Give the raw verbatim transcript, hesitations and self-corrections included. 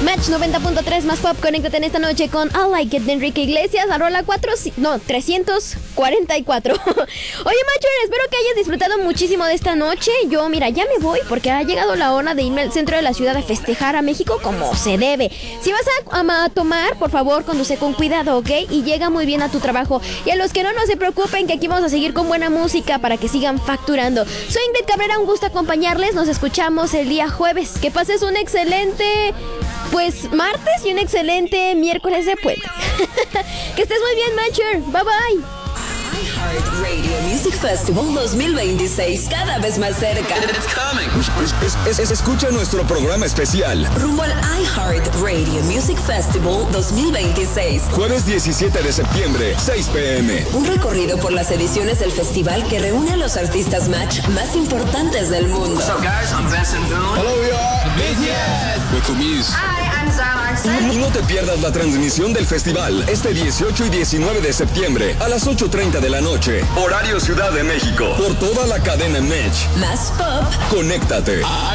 Match noventa punto tres más pop, conéctate en esta noche con I Like It de Enrique Iglesias, la rola cuatro, no, trescientos cuarenta y cuatro. Oye, Macho, espero que hayas disfrutado muchísimo de esta noche. Yo, mira, ya me voy porque ha llegado la hora de irme al centro de la ciudad a festejar a México como se debe. Si vas a, a, a tomar, por favor, conduce con cuidado, ¿ok? Y llega muy bien a tu trabajo. Y a los que no, no se preocupen, que aquí vamos a seguir con buena música para que sigan facturando. Soy Ingrid Cabrera, un gusto acompañarles. Nos escuchamos el día jueves. Que pases un excelente... Pues martes y un excelente miércoles de puente. Que estés muy bien, Matcher. Bye bye. iHeartRadio Music Festival dos mil veintiséis, cada vez más cerca. It's coming. Es, es, es, escucha nuestro programa especial. Rumbo al iHeartRadio Music Festival dos mil veintiséis. Jueves diecisiete de septiembre, seis p m Un recorrido por las ediciones del festival que reúne a los artistas Match más importantes del mundo. What's up, guys? I'm Benson Boone. Hello, we are B T S. With Muse. Hi, I'm Zion. No te pierdas la transmisión del festival este dieciocho y diecinueve de septiembre a las ocho treinta de la noche. Horario Ciudad de México. Por toda la cadena Match. Más pop. Conéctate.